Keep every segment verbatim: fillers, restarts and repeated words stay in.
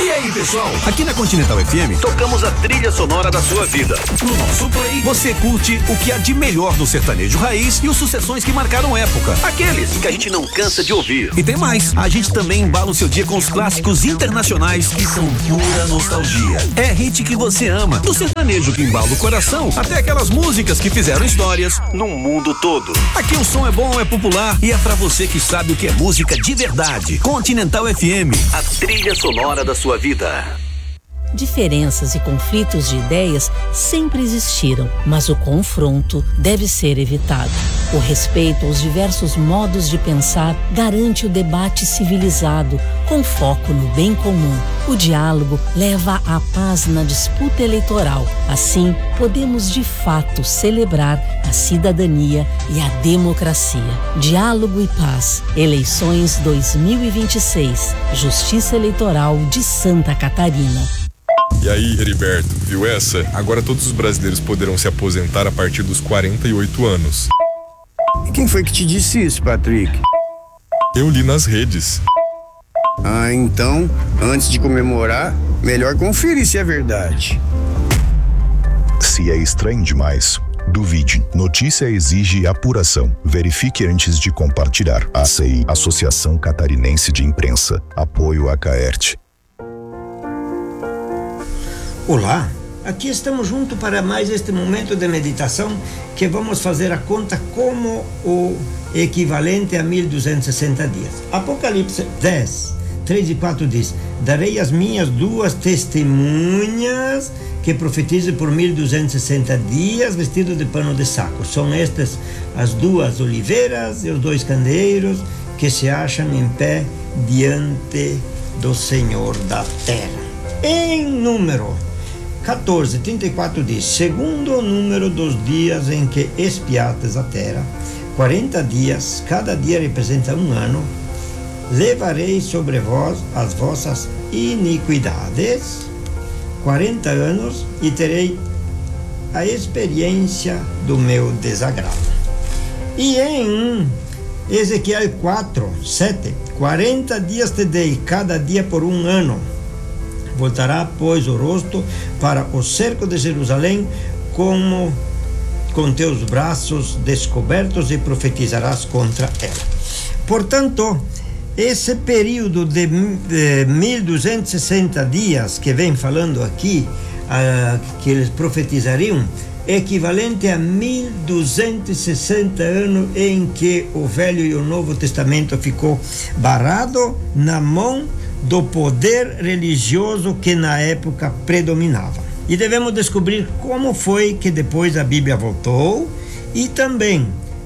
E aí, pessoal? Aqui na Continental F M, tocamos a trilha sonora da sua vida. No nosso play, você curte o que há de melhor do sertanejo raiz e os sucessões que marcaram época. Aqueles que a gente não cansa de ouvir. E tem mais, a gente também embala o seu dia com os clássicos internacionais que são pura nostalgia. É hit que você ama, do sertanejo que embala o coração, até aquelas músicas que fizeram histórias no mundo todo. Aqui o som é bom, é popular e é pra você que sabe o que é música de verdade. Continental F M, a trilha sonora da sua vida. Diferenças e conflitos de ideias sempre existiram, mas o confronto deve ser evitado. O respeito aos diversos modos de pensar garante o debate civilizado, com foco no bem comum. O diálogo leva à paz na disputa eleitoral. Assim, podemos de fato celebrar a cidadania e a democracia. Diálogo e paz. Eleições dois mil e vinte e seis. Justiça Eleitoral de Santa Catarina. E aí, Heriberto, viu essa? Agora todos os brasileiros poderão se aposentar a partir dos quarenta e oito anos. E quem foi que te disse isso, Patrick? Eu li nas redes. Ah, então, antes de comemorar, melhor conferir se é verdade. Se é estranho demais, duvide. Notícia exige apuração. Verifique antes de compartilhar. A C I, Associação Catarinense de Imprensa. Apoio a Caert. Olá, aqui estamos juntos para mais este momento de meditação que vamos fazer a conta como o equivalente a mil duzentos e sessenta dias. Apocalipse dez, três e quatro diz: darei as minhas duas testemunhas que profetizem por mil duzentos e sessenta dias vestidos de pano de saco. São estas as duas oliveiras e os dois candeeiros que se acham em pé diante do Senhor da terra. Em número quatorze, trinta e quatro diz: segundo o número dos dias em que espiastes a terra, quarenta dias, cada dia representa um ano, levarei sobre vós as vossas iniquidades, quarenta anos, e terei a experiência do meu desagrado. E em Ezequiel quatro, sete, quarenta dias te dei, cada dia por um ano. Voltará, pois, o rosto para o cerco de Jerusalém, como com teus braços descobertos, e profetizarás contra ela. Portanto, esse período de, de mil duzentos e sessenta dias que vem falando aqui, uh, que eles profetizariam, é equivalente a mil duzentos e sessenta anos em que o Velho e o Novo Testamento ficou barrado na mão do poder religioso que na época predominava. E devemos descobrir como foi que depois a Bíblia voltou, e também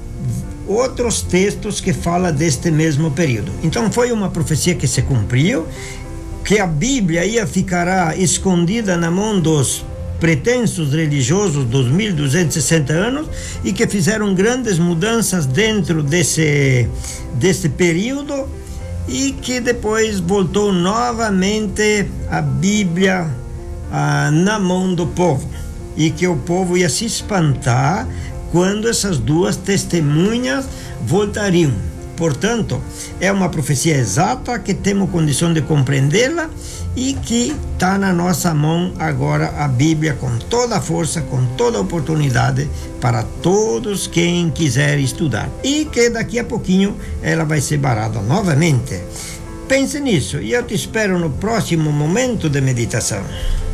outros textos que falam deste mesmo período. Então foi uma profecia que se cumpriu, que a Bíblia ia ficará escondida na mão dos pretensos religiosos dos mil duzentos e sessenta anos, e que fizeram grandes mudanças dentro desse, desse período, e que depois voltou novamente a Bíblia ah, na mão do povo, e que o povo ia se espantar quando essas duas testemunhas voltariam. Portanto, é uma profecia exata que temos condição de compreendê-la, e que está na nossa mão agora a Bíblia, com toda a força, com toda a oportunidade para todos quem quiser estudar, e que daqui a pouquinho ela vai ser barrada novamente. Pense nisso, e eu te espero no próximo momento de meditação.